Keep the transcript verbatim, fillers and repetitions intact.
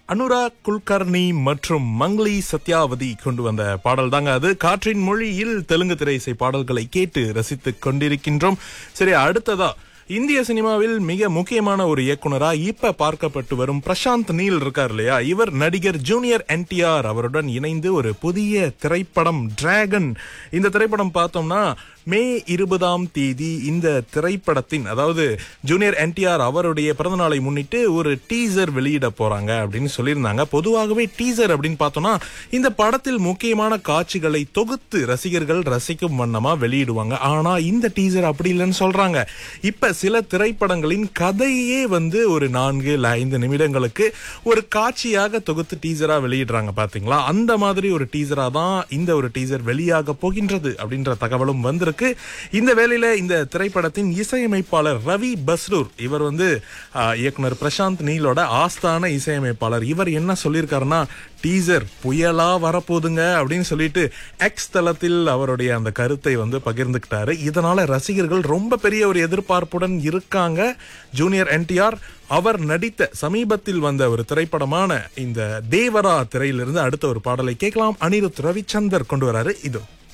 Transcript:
அனுராக் குல்கர்னி மற்றும் மங்லி சத்யாவதி கொண்டு வந்த பாடல் தாங்க அது. காற்றின் மொழியில் தெலுங்கு திரை இசை பாடல்களை கேட்டு ரசித்துக் கொண்டிருக்கின்றோம். சரி, அடுத்ததா இந்திய சினிமாவில் மிக முக்கியமான ஒரு இயக்குனரா இப்ப பார்க்கப்பட்டு வரும் பிரசாந்த் நீல் இருக்கார் இல்லையா, இவர் நடிகர் ஜூனியர் என்டிஆர் அவருடன் இணைந்து ஒரு புதிய திரைப்படம் டிராகன், இந்த திரைப்படம் பார்த்தோம்னா மே இருபதாம் தேதி இந்த திரைப்படத்தின், அதாவது ஜூனியர் என்டிஆர் அவருடைய பிறந்த நாளை முன்னிட்டு ஒரு டீசர் வெளியிட போறாங்க அப்படின்னு சொல்லியிருந்தாங்க. பொதுவாகவே டீசர் அப்படின்னு பார்த்தோம்னா இந்த படத்தில் முக்கியமான காட்சிகளை தொகுத்து ரசிகர்கள் ரசிக்கும் வண்ணமா வெளியிடுவாங்க. ஆனா இந்த டீசர் அப்படி இல்லைன்னு சொல்றாங்க. இப்ப சில திரைப்படங்களின் கதையே வந்து ஒரு நான்கு இல்ல ஐந்து நிமிடங்களுக்கு ஒரு காட்சியாக தொகுத்து டீசரா வெளியிடுறாங்க பாத்தீங்களா. அந்த மாதிரி ஒரு டீசரா தான் இந்த ஒரு டீசர் வெளியாக போகின்றது அப்படின்ற தகவலும் வந்திருக்கு. இந்த வேளையில இந்த திரைப்படத்தின் இசையமைப்பாளர் ரவி பஸ்ரூர், இவர் வந்து இயக்குனர் பிரசாந்த் நீலோட ஆஸ்தான இசையமைப்பாளர். இவர் என்ன சொல்லியிருக்காருன்னா, டீசர் புயலா வரப்போதுங்க அப்படின்னு சொல்லிட்டு எக்ஸ் தளத்தில் அவருடைய அந்த கருத்தை வந்து பகிர்ந்துக்கிட்டாரு. இதனால ரசிகர்கள் ரொம்ப பெரிய ஒரு எதிர்பார்ப்புடன் இருக்காங்க. ஜூனியர் என்டிஆர் அவர் நடித்த சமீபத்தில் வந்த ஒரு திரைப்படமான இந்த தேவரா திரையிலிருந்து அடுத்த ஒரு பாடலை கேட்கலாம். அனிருத் ரவிச்சந்தர் கொண்டு வராரு. இதோ